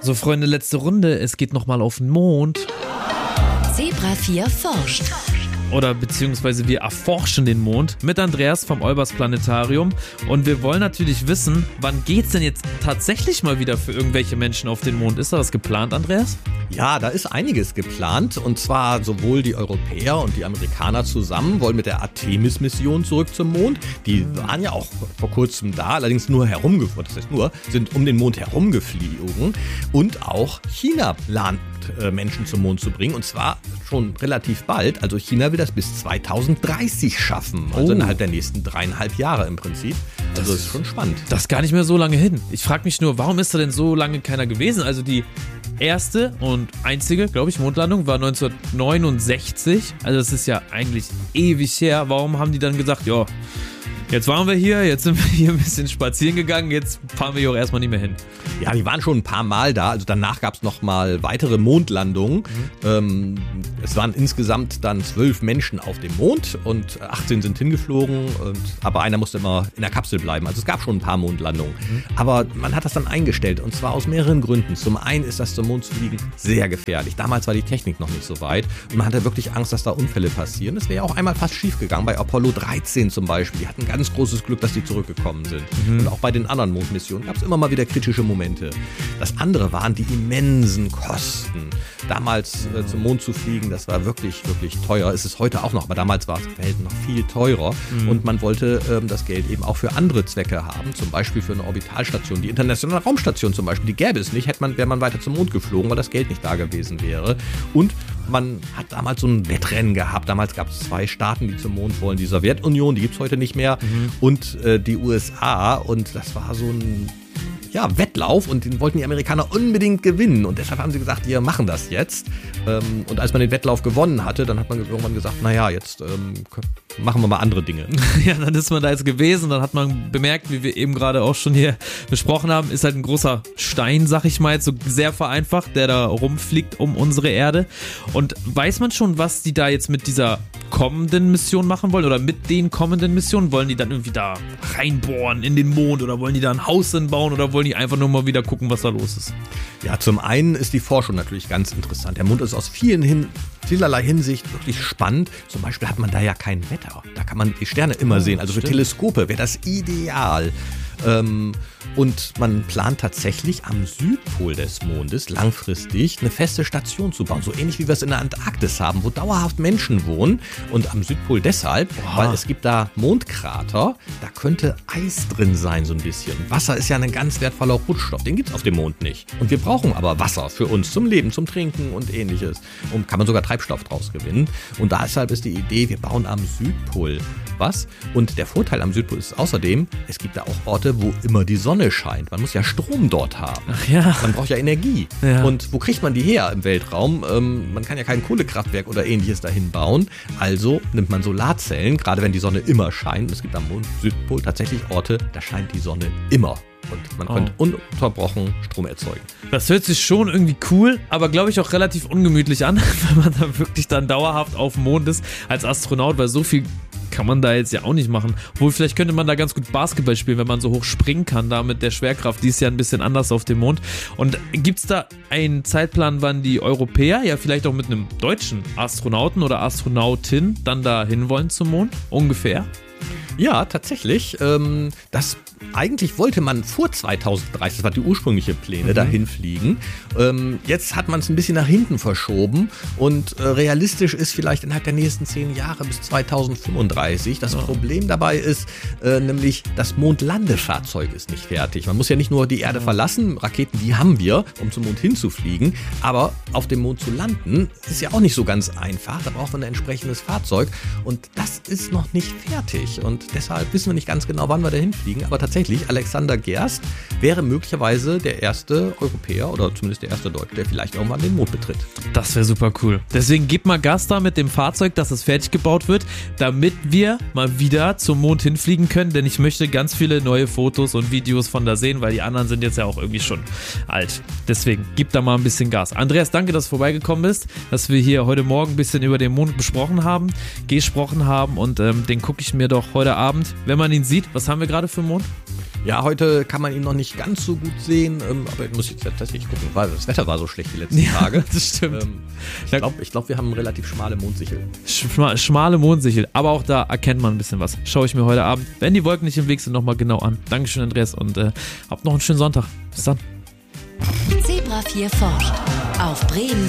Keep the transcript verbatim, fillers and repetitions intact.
So, Freunde, letzte Runde. Es geht nochmal auf den Mond. Zebra vier forscht. Oder beziehungsweise wir erforschen den Mond mit Andreas vom Olbers Planetarium. Und wir wollen natürlich wissen, wann geht's denn jetzt tatsächlich mal wieder für irgendwelche Menschen auf den Mond? Ist da was geplant, Andreas? Ja, da ist einiges geplant. Und zwar sowohl die Europäer und die Amerikaner zusammen wollen mit der Artemis-Mission zurück zum Mond. Die waren ja auch vor kurzem da, allerdings nur herumgeflogen. Das heißt nur, sind um den Mond herumgeflogen. Und auch China plant, äh, Menschen zum Mond zu bringen. Und zwar schon relativ bald. Also China will das bis zweitausenddreißig schaffen. Also Oh. innerhalb der nächsten dreieinhalb Jahre im Prinzip. Also das ist schon spannend. Das ist gar nicht mehr so lange hin. Ich frage mich nur, warum ist da denn so lange keiner gewesen? Also die erste und einzige, glaube ich, Mondlandung war neunzehnhundertneunundsechzig. Also das ist ja eigentlich ewig her. Warum haben die dann gesagt, ja, jetzt waren wir hier, jetzt sind wir hier ein bisschen spazieren gegangen, jetzt fahren wir hier auch erstmal nicht mehr hin. Ja, die waren schon ein paar Mal da. Also danach gab es noch mal weitere Mondlandungen. Mhm. Ähm, es waren insgesamt dann zwölf Menschen auf dem Mond und achtzehn sind hingeflogen. Und, aber einer musste immer in der Kapsel bleiben. Also es gab schon ein paar Mondlandungen. Mhm. Aber man hat das dann eingestellt und zwar aus mehreren Gründen. Zum einen ist das zum Mond zu fliegen sehr gefährlich. Damals war die Technik noch nicht so weit und man hatte wirklich Angst, dass da Unfälle passieren. Es wäre ja auch einmal fast schief gegangen. Bei Apollo dreizehn zum Beispiel. Die hatten ganz großes Glück, dass die zurückgekommen sind. Mhm. Und auch bei den anderen Mondmissionen gab es immer mal wieder kritische Momente. Das andere waren die immensen Kosten. Damals äh, zum Mond zu fliegen, das war wirklich, wirklich teuer. Es ist heute auch noch, aber damals war es Welt noch viel teurer. Mhm. Und man wollte ähm, das Geld eben auch für andere Zwecke haben. Zum Beispiel für eine Orbitalstation. Die internationale Raumstation zum Beispiel, die gäbe es nicht, hätte man, wäre man weiter zum Mond geflogen, weil das Geld nicht da gewesen wäre. Und man hat damals so ein Wettrennen gehabt. Damals gab es zwei Staaten, die zum Mond wollen. Die Sowjetunion, die gibt es heute nicht mehr. Mhm. Und äh, die U S A. Und das war so ein ja, Wettlauf und den wollten die Amerikaner unbedingt gewinnen und deshalb haben sie gesagt, wir machen das jetzt. Und als man den Wettlauf gewonnen hatte, dann hat man irgendwann gesagt, naja, jetzt ähm, machen wir mal andere Dinge. Ja, dann ist man da jetzt gewesen, dann hat man bemerkt, wie wir eben gerade auch schon hier besprochen haben, ist halt ein großer Stein, sag ich mal, jetzt so sehr vereinfacht, der da rumfliegt um unsere Erde. Und weiß man schon, was die da jetzt mit dieser kommenden Mission machen wollen oder mit den kommenden Missionen? Wollen die dann irgendwie da reinbohren in den Mond oder wollen die da ein Haus hinbauen oder wollen die einfach nur mal wieder gucken, was da los ist? Ja, zum einen ist die Forschung natürlich ganz interessant. Der Mond ist aus vielen hin, vielerlei Hinsicht wirklich spannend. Zum Beispiel hat man da ja kein Wetter. Da kann man die Sterne immer oh, sehen. Also für stimmt. Teleskope wäre das ideal. Ähm, und man plant tatsächlich am Südpol des Mondes langfristig eine feste Station zu bauen. So ähnlich wie wir es in der Antarktis haben, wo dauerhaft Menschen wohnen. Und am Südpol deshalb, wow. weil es gibt da Mondkrater, da könnte Eis drin sein so ein bisschen. Wasser ist ja ein ganz wertvoller Rohstoff, den gibt es auf dem Mond nicht. Und wir brauchen aber Wasser für uns zum Leben, zum Trinken und ähnliches. Und kann man sogar Treibstoff draus gewinnen. Und deshalb ist die Idee, wir bauen am Südpol was. Und der Vorteil am Südpol ist außerdem, es gibt da auch Orte, wo immer die Sonne scheint. Man muss ja Strom dort haben. Ach ja. Man braucht ja Energie. Ja. Und wo kriegt man die her im Weltraum? Ähm, man kann ja kein Kohlekraftwerk oder ähnliches dahin bauen. Also nimmt man Solarzellen, gerade wenn die Sonne immer scheint. Es gibt am Mond, Südpol tatsächlich Orte, da scheint die Sonne immer. Und man oh. könnte ununterbrochen Strom erzeugen. Das hört sich schon irgendwie cool, aber glaube ich auch relativ ungemütlich an, wenn man da wirklich dann dauerhaft auf dem Mond ist als Astronaut, weil so viel kann man da jetzt ja auch nicht machen. Obwohl, vielleicht könnte man da ganz gut Basketball spielen, wenn man so hoch springen kann, da mit der Schwerkraft. Die ist ja ein bisschen anders auf dem Mond. Und gibt es da einen Zeitplan, wann die Europäer, ja vielleicht auch mit einem deutschen Astronauten oder Astronautin dann da hinwollen zum Mond? Ungefähr? Ja, tatsächlich. Ähm, das eigentlich wollte man vor zweitausenddreißig, das war die ursprüngliche Pläne, mhm. dahin fliegen. Ähm, jetzt hat man es ein bisschen nach hinten verschoben und äh, realistisch ist vielleicht innerhalb der nächsten zehn Jahre bis zweitausendfünfunddreißig. Das oh. Problem dabei ist äh, nämlich, das Mondlandefahrzeug ist nicht fertig. Man muss ja nicht nur die Erde oh. verlassen, Raketen, die haben wir, um zum Mond hinzufliegen, aber auf dem Mond zu landen ist ja auch nicht so ganz einfach. Da braucht man ein entsprechendes Fahrzeug und das ist noch nicht fertig und deshalb wissen wir nicht ganz genau, wann wir da hinfliegen, aber tatsächlich Alexander Gerst wäre möglicherweise der erste Europäer oder zumindest der erste Deutsche, der vielleicht irgendwann den Mond betritt. Das wäre super cool. Deswegen gib mal Gas da mit dem Fahrzeug, dass es fertig gebaut wird, damit wir mal wieder zum Mond hinfliegen können, denn ich möchte ganz viele neue Fotos und Videos von da sehen, weil die anderen sind jetzt ja auch irgendwie schon alt. Deswegen gib da mal ein bisschen Gas. Andreas, danke, dass du vorbeigekommen bist, dass wir hier heute Morgen ein bisschen über den Mond besprochen haben, gesprochen haben und ähm, den gucke ich mir doch heute Abend, wenn man ihn sieht. Was haben wir gerade für einen Mond? Ja, heute kann man ihn noch nicht ganz so gut sehen, ähm, aber ich muss jetzt tatsächlich gucken, weil das Wetter war so schlecht die letzten Ja, Tage. das stimmt. Ähm, ich glaube, ich glaub, wir haben eine relativ schmale Mondsichel. Schma schmale Mondsichel, aber auch da erkennt man ein bisschen was. Schaue ich mir heute Abend, wenn die Wolken nicht im Weg sind, nochmal genau an. Dankeschön, Andreas, und äh, habt noch einen schönen Sonntag. Bis dann. Zebra vier forscht auf Bremen